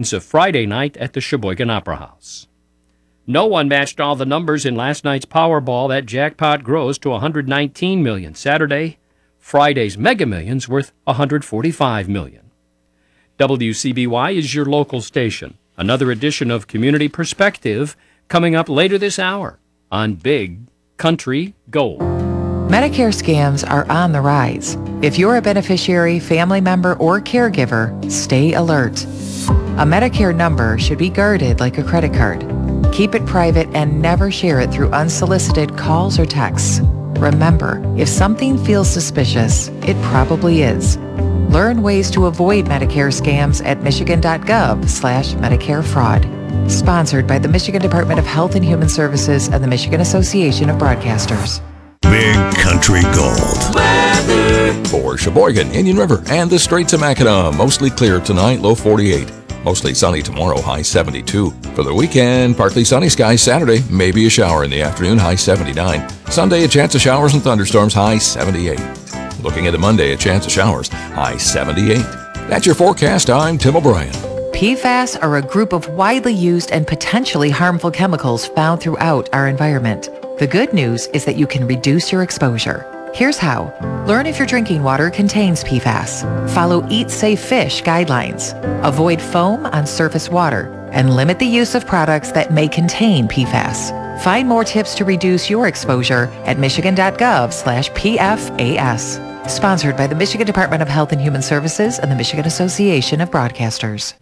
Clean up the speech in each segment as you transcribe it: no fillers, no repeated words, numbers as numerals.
means of Friday night at the Sheboygan Opera House. No one matched all the numbers in last night's Powerball. That jackpot grows to $119 million Saturday. Friday's Mega Millions worth $145 million. WCBY is your local station. Another edition of Community Perspective coming up later this hour on Big Country Gold. Medicare scams are on the rise. If you're a beneficiary, family member, or caregiver, stay alert. A Medicare number should be guarded like a credit card. Keep it private and never share it through unsolicited calls or texts. Remember, if something feels suspicious, it probably is. Learn ways to avoid Medicare scams at michigan.gov/Medicare fraud. Sponsored by the Michigan Department of Health and Human Services and the Michigan Association of Broadcasters. Big Country Gold. Weather. For Sheboygan, Indian River, and the Straits of Mackinac, mostly clear tonight, low 48. Mostly sunny tomorrow, high 72. For the weekend, partly sunny skies Saturday, maybe a shower in the afternoon, high 79. Sunday, a chance of showers and thunderstorms, high 78. Looking at the Monday, a chance of showers, high 78. That's your forecast. I'm Tim O'Brien. PFAS are a group of widely used and potentially harmful chemicals found throughout our environment. The good news is that you can reduce your exposure. Here's how. Learn if your drinking water contains PFAS. Follow Eat Safe Fish guidelines. Avoid foam on surface water and limit the use of products that may contain PFAS. Find more tips to reduce your exposure at michigan.gov/PFAS. Sponsored by the Michigan Department of Health and Human Services and the Michigan Association of Broadcasters.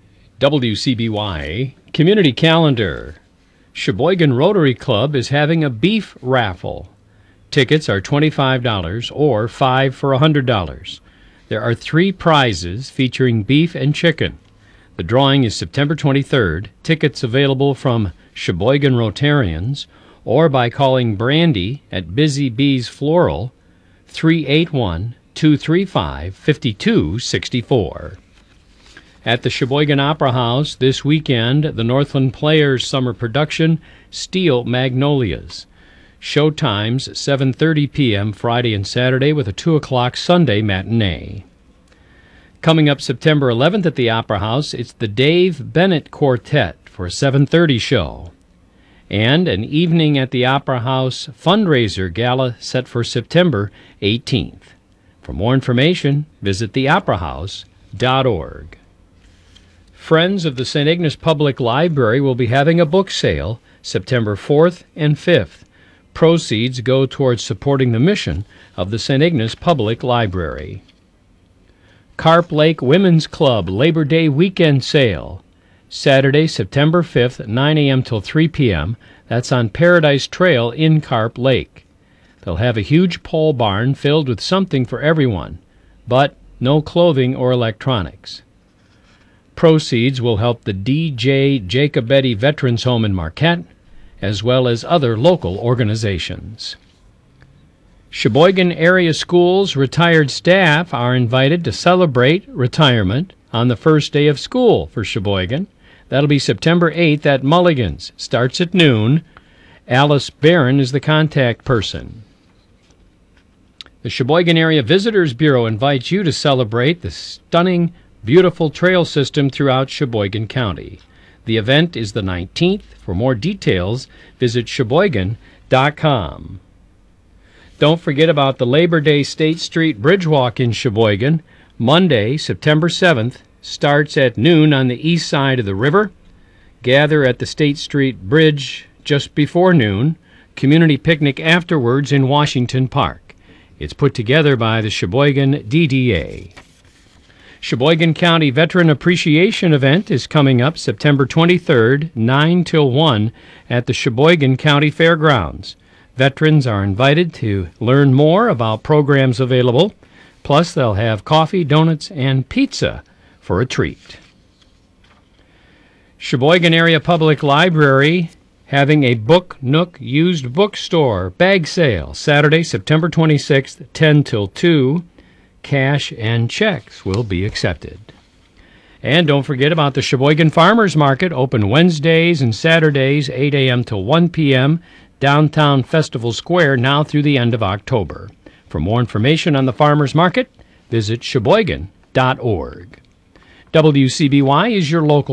WCBY Community Calendar. Sheboygan Rotary Club is having a beef raffle. Tickets are $25 or 5 for $100. There are 3 prizes featuring beef and chicken. The drawing is September 23rd. Tickets available from Sheboygan Rotarians or by calling Brandy at Busy Bees Floral 381-235-5264. At the Sheboygan Opera House this weekend, the Northland Players summer production, Steel Magnolias. Showtimes 7:30 p.m. Friday and Saturday with a 2 o'clock Sunday matinee. Coming up September 11th at the Opera House, it's the Dave Bennett Quartet for a 7:30 show. And an evening at the Opera House fundraiser gala set for September 18th. For more information, visit theoperahouse.org. Friends of the St. Ignace Public Library will be having a book sale September 4th and 5th. Proceeds go towards supporting the mission of the St. Ignace Public Library. Carp Lake Women's Club Labor Day Weekend Sale. Saturday, September 5th, 9 a.m. till 3 p.m. That's on Paradise Trail in Carp Lake. They'll have a huge pole barn filled with something for everyone, but no clothing or electronics. Proceeds will help the D.J. Jacobetti Veterans Home in Marquette, as well as other local organizations. Sheboygan area schools' retired staff are invited to celebrate retirement on the first day of school for Sheboygan. That'll be September 8th at Mulligan's. Starts at noon. Alice Barron is the contact person. The Sheboygan Area Visitors Bureau invites you to celebrate the stunning, beautiful trail system throughout Sheboygan County. The event is the 19th. For more details, visit Sheboygan.com. Don't forget about the Labor Day State Street Bridge Walk in Sheboygan. Monday, September 7th, starts at noon on the east side of the river. Gather at the State Street Bridge just before noon. Community picnic afterwards in Washington Park. It's put together by the Sheboygan DDA. Sheboygan County Veteran Appreciation Event is coming up September 23rd, 9 till 1 at the Sheboygan County Fairgrounds. Veterans are invited to learn more about programs available. Plus, they'll have coffee, donuts, and pizza for a treat. Sheboygan Area Public Library having a Book Nook used bookstore bag sale Saturday, September 26th, 10 till 2. Cash and checks will be accepted. And don't forget about the Sheboygan Farmers Market, open Wednesdays and Saturdays, 8 a.m. till 1 p.m., downtown Festival Square, now through the end of October. For more information on the Farmers Market, visit Sheboygan.org. WCBY is your local